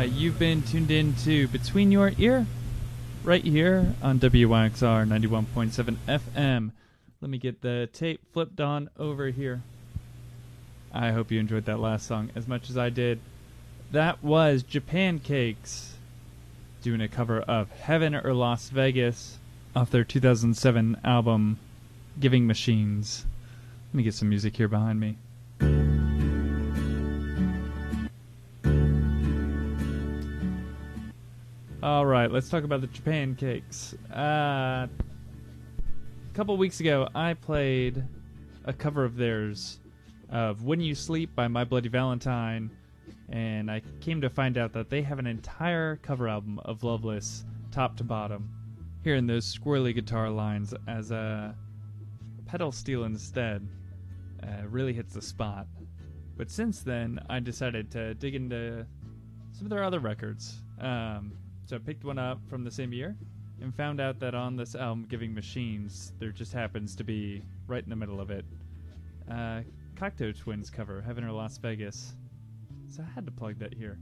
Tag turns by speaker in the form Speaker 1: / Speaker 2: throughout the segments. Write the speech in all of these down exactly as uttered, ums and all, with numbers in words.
Speaker 1: You've been tuned in to Between Your Ear, right here on W Y X R ninety-one point seven F M. Let me get the tape flipped on over here. I hope you enjoyed that last song as much as I did. That was Japan Cakes doing a cover of Heaven or Las Vegas off their two thousand seven album Giving Machines. Let me get some music here behind me. All right, let's talk about the Japan Cakes. Uh, a couple weeks ago, I played a cover of theirs of When You Sleep by My Bloody Valentine, and I came to find out that they have an entire cover album of Loveless, top to bottom. Hearing those squirrely guitar lines as a pedal steel instead uh, really hits the spot. But since then, I decided to dig into some of their other records. Um... So I picked one up from the same year and found out that on this album, Giving Machines, there just happens to be, right in the middle of it, uh, Cocteau Twins cover, Heaven or Las Vegas. So I had to plug that here.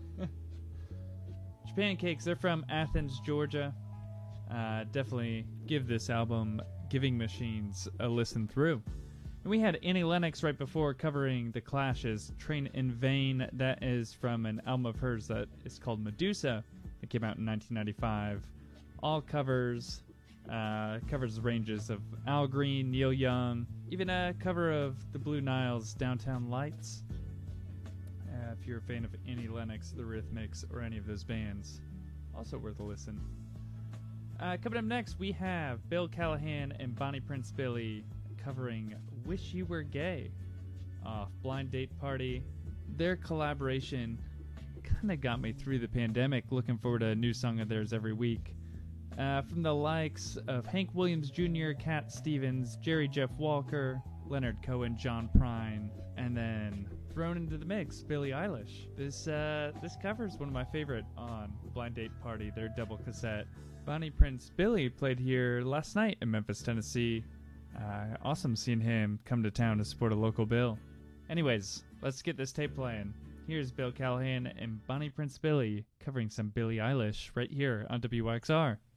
Speaker 1: Japan Cakes, they're from Athens, Georgia. Uh, definitely give this album, Giving Machines, a listen through. And we had Annie Lennox right before covering The Clash's Train in Vain. That is from an album of hers that is called Medusa. It came out in nineteen ninety-five. All covers, uh, covers ranges of Al Green, Neil Young, even a cover of the Blue Nile's Downtown Lights. Uh, if you're a fan of Annie Lennox, The Rhythmics, or any of those bands, also worth a listen. Uh, coming up next, we have Bill Callahan and Bonnie Prince Billy covering Wish You Were Gay off Blind Date Party. Their collaboration kind of got me through the pandemic, looking forward to a new song of theirs every week. Uh, from the likes of Hank Williams Junior, Cat Stevens, Jerry Jeff Walker, Leonard Cohen, John Prine, and then thrown into the mix, Billie Eilish. This uh, this cover is one of my favorite on Blind Date Party, their double cassette. Bonnie Prince Billy played here last night in Memphis, Tennessee. Uh, awesome seeing him come to town to support a local bill. Anyways, let's get this tape playing. Here's Bill Callahan and Bonnie Prince Billy covering some Billie Eilish right here on W Y X R.